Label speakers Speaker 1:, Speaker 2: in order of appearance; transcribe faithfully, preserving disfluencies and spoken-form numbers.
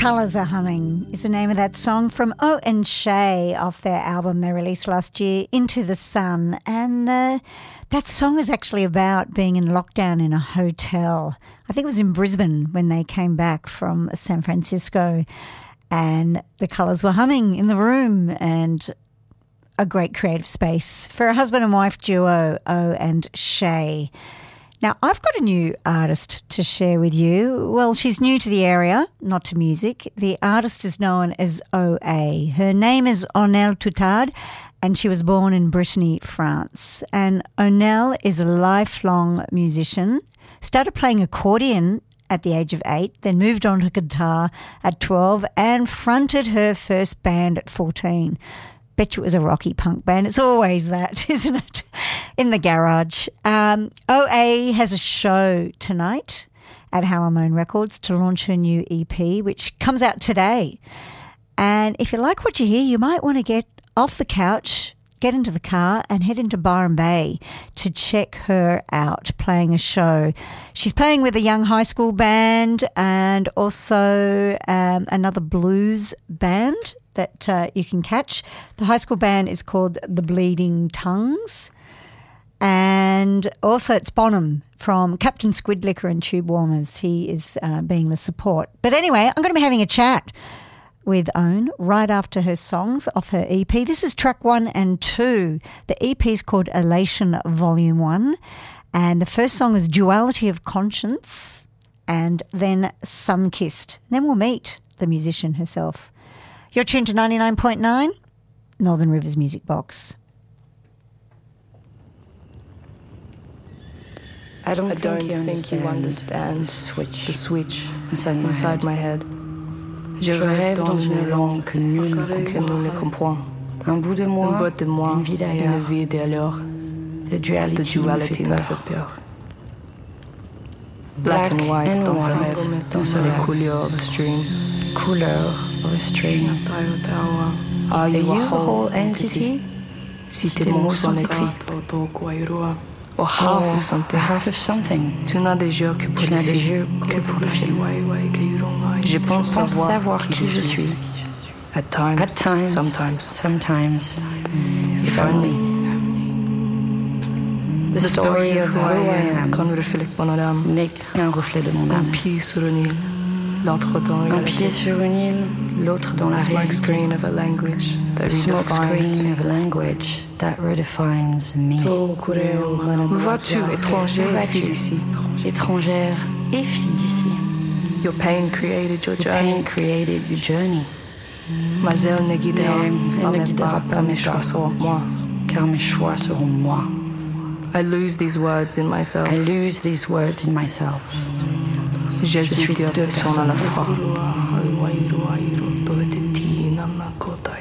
Speaker 1: Colours Are Humming is the name of that song from O and Shay off their album they released last year, Into the Sun. And uh, that song is actually about being in lockdown in a hotel. I think it was in Brisbane when they came back from San Francisco, and the colours were humming in the room, and a great creative space for a husband and wife duo, O and Shay. Now, I've got a new artist to share with you. Well, she's new to the area, not to music. The artist is known as O A. Her name is Onel Toutard, and she was born in Brittany, France. And Onel is a lifelong musician, started playing accordion at the age of eight, then moved on to guitar at twelve and fronted her first band at fourteen. Bet you it was a rocky punk band. It's always that, isn't it? In the garage. Um, O A has a show tonight at Halamone Records to launch her new E P, which comes out today. And if you like what you hear, you might want to get off the couch, get into the car and head into Byron Bay to check her out playing a show. She's playing with a young high school band and also um, another blues band that uh, you can catch. The high school band is called The Bleeding Tongues. And also it's Bonham from Captain Squid Liquor and Tube Warmers. He is uh, being the support. But anyway, I'm going to be having a chat with Own right after her songs off her E P. This is track one and two. The E P is called Elation Volume one. And the first song is Duality of Conscience, and then Sunkissed. Then we'll meet the musician herself. You're tuned to ninety-nine point nine, Northern Rivers Music Box.
Speaker 2: I don't,
Speaker 3: I
Speaker 2: think,
Speaker 3: don't
Speaker 2: you
Speaker 3: think you understand
Speaker 2: the switch,
Speaker 3: the switch
Speaker 2: inside my
Speaker 3: inside
Speaker 2: head.
Speaker 3: my head.
Speaker 2: Je rêve dans une langue que nul
Speaker 3: que nul ne comprend.
Speaker 2: Un bout de moi,
Speaker 3: Un bout de moi,
Speaker 2: une vie d'ailleurs.
Speaker 3: une vie d'ailleurs.
Speaker 2: The duality,
Speaker 3: The duality
Speaker 2: me
Speaker 3: me
Speaker 2: fait
Speaker 3: fait
Speaker 2: peur.
Speaker 3: peur. Black and white
Speaker 2: and
Speaker 3: dans ce
Speaker 2: white
Speaker 3: rêve,
Speaker 2: dans ce
Speaker 3: les
Speaker 2: rêve.
Speaker 3: couleurs de stream.
Speaker 2: Couleur of a string.
Speaker 3: Are
Speaker 2: Are
Speaker 3: you
Speaker 2: you
Speaker 3: a
Speaker 2: a
Speaker 3: whole
Speaker 2: whole
Speaker 3: entity?
Speaker 2: entity?
Speaker 3: Si tes mots sont écrits. Or half
Speaker 2: Or
Speaker 3: of something.
Speaker 2: half of something.
Speaker 3: Tu n'as des yeux que pour
Speaker 2: Tu n'as
Speaker 3: les
Speaker 2: des
Speaker 3: filles.
Speaker 2: yeux que pour le film.
Speaker 3: Je pense
Speaker 2: Pense
Speaker 3: savoir,
Speaker 2: savoir qui je suis.
Speaker 3: At times,
Speaker 2: At times,
Speaker 3: sometimes.
Speaker 2: sometimes.
Speaker 3: If only.
Speaker 2: The story of who I am
Speaker 3: Quand nous reflète mon âme.
Speaker 2: n'est qu'un reflet de mon
Speaker 3: Un
Speaker 2: âme.
Speaker 3: pied sur une île, l'autre dans
Speaker 2: Un
Speaker 3: la
Speaker 2: pied sur une île, l'autre dans la
Speaker 3: The smoke
Speaker 2: réalité.
Speaker 3: screen of a language that
Speaker 2: The smoke
Speaker 3: redefines
Speaker 2: screen
Speaker 3: me.
Speaker 2: of a language that redefines me.
Speaker 3: Où vas-tu, étranger
Speaker 2: Où
Speaker 3: et
Speaker 2: vas-tu?
Speaker 3: fille d'ici?
Speaker 2: Étrangère et fille d'ici.
Speaker 3: Your pain created your
Speaker 2: Your
Speaker 3: journey.
Speaker 2: pain created your journey.
Speaker 3: Ma zèle ne guidera
Speaker 2: Mais elle
Speaker 3: pas
Speaker 2: ne
Speaker 3: mes
Speaker 2: guidera
Speaker 3: pas,
Speaker 2: pas
Speaker 3: car mes
Speaker 2: mes
Speaker 3: choix
Speaker 2: pas.
Speaker 3: seront moi.
Speaker 2: Car mes choix seront moi.
Speaker 3: I lose these words in myself.
Speaker 2: I lose these words in myself.
Speaker 3: Je
Speaker 2: suis
Speaker 3: suis deux
Speaker 2: deux
Speaker 3: personnes à la fois.